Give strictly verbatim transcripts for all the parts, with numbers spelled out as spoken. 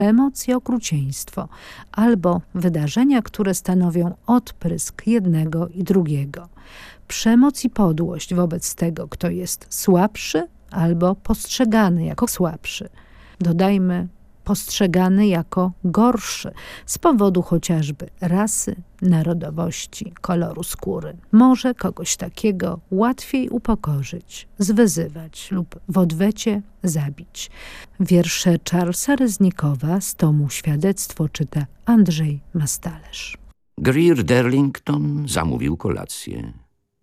przemoc i okrucieństwo, albo wydarzenia, które stanowią odprysk jednego i drugiego. Przemoc i podłość wobec tego, kto jest słabszy albo postrzegany jako słabszy. Dodajmy, postrzegany jako gorszy z powodu chociażby rasy, narodowości, koloru skóry. Może kogoś takiego łatwiej upokorzyć, zwyzywać lub w odwecie zabić. Wiersze Charlesa Reznikowa z tomu Świadectwo czyta Andrzej Mastalerz. Greer Darlington zamówił kolację.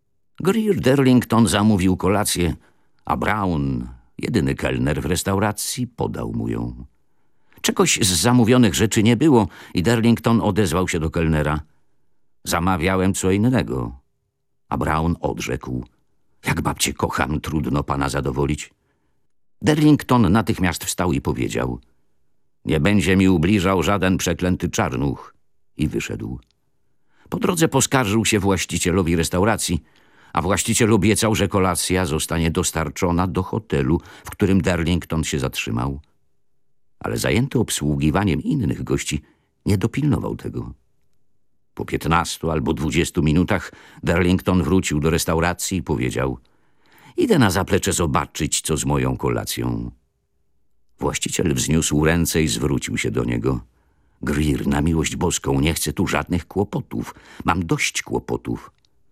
Greer Darlington zamówił kolację, a Brown, jedyny kelner w restauracji, podał mu ją. Czegoś z zamówionych rzeczy nie było i Darlington odezwał się do kelnera. Zamawiałem co innego. A Brown odrzekł. Jak babcię kocham, trudno pana zadowolić. Darlington natychmiast wstał i powiedział. Nie będzie mi ubliżał żaden przeklęty czarnuch. I wyszedł. Po drodze poskarżył się właścicielowi restauracji, a właściciel obiecał, że kolacja zostanie dostarczona do hotelu, w którym Darlington się zatrzymał. Ale zajęty obsługiwaniem innych gości nie dopilnował tego. Po piętnastu albo dwudziestu minutach Darlington wrócił do restauracji i powiedział: idę na zaplecze zobaczyć, co z moją kolacją. Właściciel wzniósł ręce i zwrócił się do niego. Greer, na miłość boską, nie chcę tu żadnych kłopotów. Mam dość kłopotów.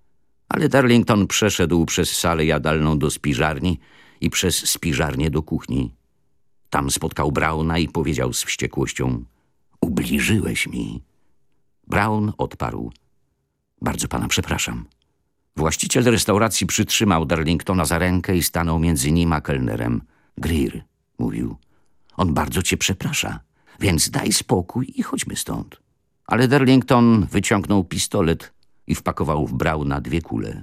Ale Darlington przeszedł przez salę jadalną do spiżarni i przez spiżarnię do kuchni. Tam spotkał Browna i powiedział z wściekłością: ubliżyłeś mi. Brown odparł: bardzo pana przepraszam. Właściciel restauracji przytrzymał Darlingtona za rękę i stanął między nim a kelnerem. Greer, mówił, on bardzo cię przeprasza, więc daj spokój i chodźmy stąd. Ale Darlington wyciągnął pistolet i wpakował w Browna dwie kule.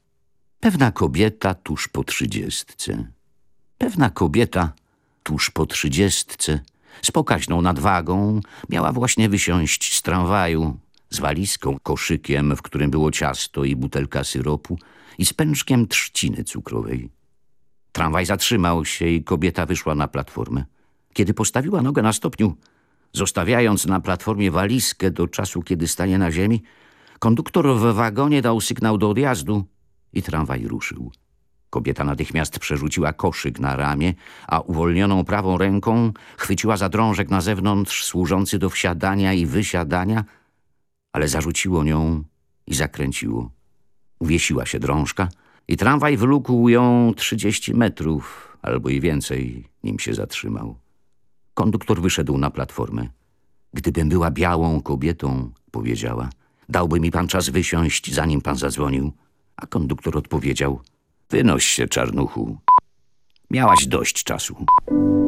Pewna kobieta tuż po trzydziestce. Pewna kobieta tuż po trzydziestce, z pokaźną nadwagą, miała właśnie wysiąść z tramwaju, z walizką, koszykiem, w którym było ciasto i butelka syropu i z pęczkiem trzciny cukrowej. Tramwaj zatrzymał się i kobieta wyszła na platformę. Kiedy postawiła nogę na stopniu, zostawiając na platformie walizkę do czasu, kiedy stanie na ziemi, konduktor w wagonie dał sygnał do odjazdu i tramwaj ruszył. Kobieta natychmiast przerzuciła koszyk na ramię, a uwolnioną prawą ręką chwyciła za drążek na zewnątrz służący do wsiadania i wysiadania, ale zarzuciło nią i zakręciło. Uwiesiła się drążka i tramwaj wlókł ją trzydzieści metrów albo i więcej, nim się zatrzymał. Konduktor wyszedł na platformę. Gdybym była białą kobietą, powiedziała, dałby mi pan czas wysiąść, zanim pan zadzwonił. A konduktor odpowiedział: wynoś się, czarnuchu. Miałaś dość czasu.